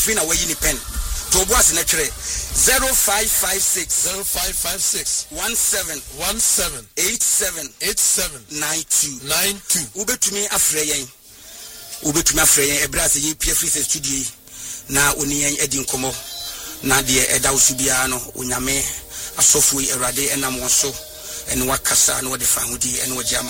fina we yini pen to boas na twere 0556 17 92 ubetumi afre yen ebrase ye pie free studio na oni yen edi nkomo na de eda usubia no onyame asofo erade enam won so ene wakasa na wode fa hodi ene wajama